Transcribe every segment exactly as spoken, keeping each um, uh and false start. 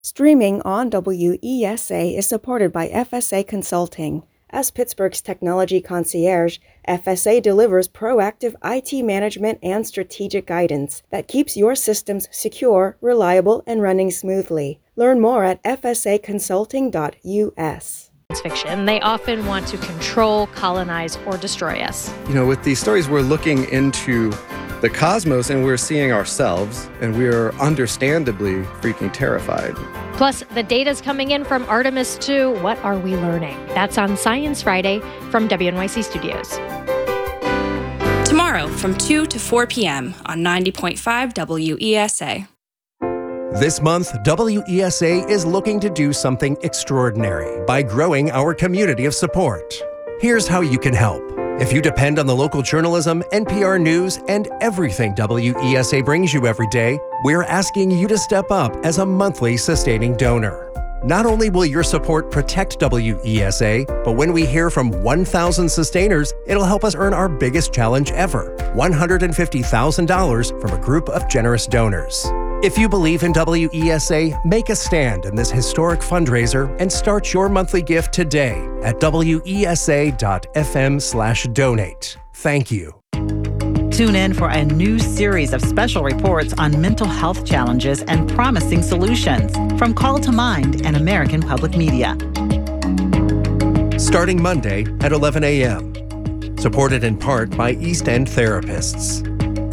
Streaming on W E S A is supported by F S A Consulting. As Pittsburgh's technology concierge, F S A delivers proactive I T management and strategic guidance that keeps your systems secure, reliable, and running smoothly. Learn more at f s a consulting dot u s. Fiction. They often want to control, colonize, or destroy us. You know, with these stories, we're looking into the cosmos and we're seeing ourselves, and we're understandably freaking terrified. Plus, the data's coming in from Artemis two. What are we learning? That's on Science Friday from W N Y C Studios. Tomorrow from two to four p.m. on ninety point five W E S A. This month, W E S A is looking to do something extraordinary by growing our community of support. Here's how you can help. If you depend on the local journalism, N P R News, and everything W E S A brings you every day, we're asking you to step up as a monthly sustaining donor. Not only will your support protect W E S A, but when we hear from one thousand sustainers, it'll help us earn our biggest challenge ever, one hundred fifty thousand dollars from a group of generous donors. If you believe in W E S A, make a stand in this historic fundraiser and start your monthly gift today at W E S A dot F M slash donate. Thank you. Tune in for a new series of special reports on mental health challenges and promising solutions from Call to Mind and American Public Media. Starting Monday at eleven a.m. Supported in part by East End Therapists.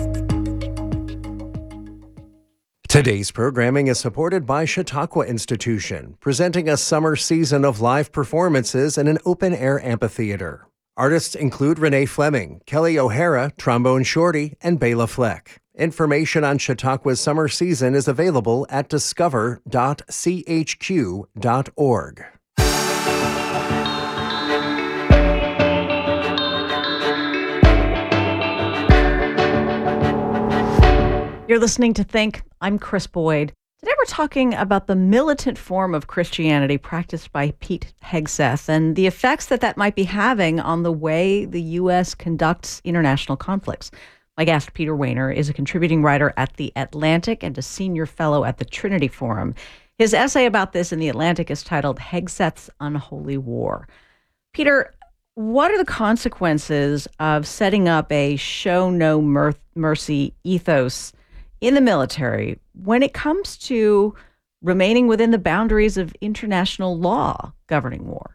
Today's programming is supported by Chautauqua Institution, presenting a summer season of live performances in an open-air amphitheater. Artists include Renee Fleming, Kelly O'Hara, Trombone Shorty, and Bela Fleck. Information on Chautauqua's summer season is available at discover dot c h q dot org. You're listening to Think. I'm Chris Boyd. Today we're talking about the militant form of Christianity practiced by Pete Hegseth and the effects that that might be having on the way the U S conducts international conflicts. My guest, Peter Wehner, is a contributing writer at The Atlantic and a senior fellow at the Trinity Forum. His essay about this in The Atlantic is titled Hegseth's Unholy War. Peter, what are the consequences of setting up a show no mer- mercy ethos in the military when it comes to remaining within the boundaries of international law governing war?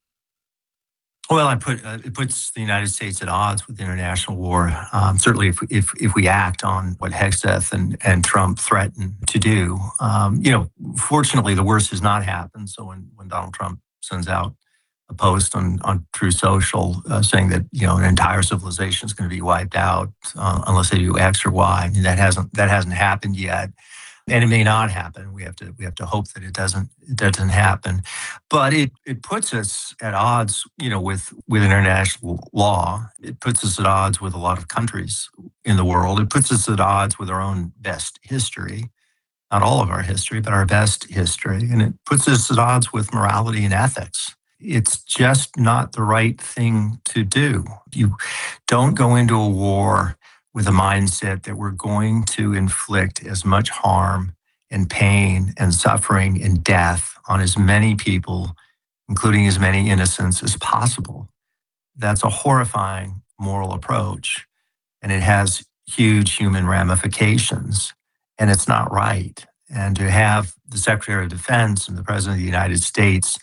Well, I put uh, it puts the United States at odds with international war. Um, certainly, if, if if we act on what Hegseth and, and Trump threaten to do, um, you know, fortunately, the worst has not happened. So when, when Donald Trump sends out a post on on Truth Social uh, saying that you know an entire civilization is going to be wiped out uh, unless they do X or Y, I mean, that hasn't that hasn't happened yet, and it may not happen. We have to we have to hope that it doesn't it doesn't happen, but it it puts us at odds, you know, with with international law. It puts us at odds with a lot of countries in the world. It puts us at odds with our own best history, not all of our history, but our best history, and it puts us at odds with morality and ethics. It's just not the right thing to do. You don't go into a war with a mindset that we're going to inflict as much harm and pain and suffering and death on as many people, including as many innocents as possible. That's a horrifying moral approach, and it has huge human ramifications, and it's not right. And to have the Secretary of Defense and the President of the United States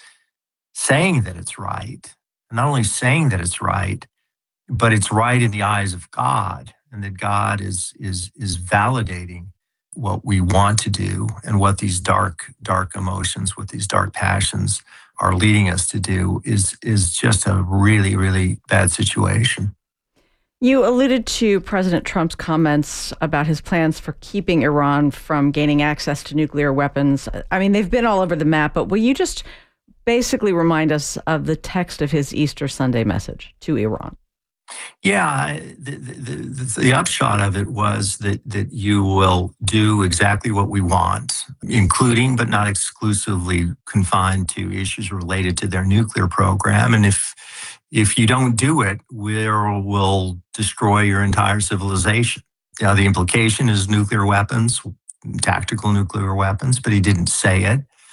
saying that it's right, and not only saying that it's right, but it's right in the eyes of God, and that God is is is validating what we want to do and what these dark, dark emotions, what these dark passions are leading us to do is is just a really, really bad situation. You alluded to President Trump's comments about his plans for keeping Iran from gaining access to nuclear weapons. I mean, they've been all over the map, but will you just basically remind us of the text of his Easter Sunday message to Iran? Yeah, the, the, the, the upshot of it was that, that you will do exactly what we want, including but not exclusively confined to issues related to their nuclear program. And if if you don't do it, we will destroy your entire civilization. Now, the implication is nuclear weapons, tactical nuclear weapons, but he didn't say it.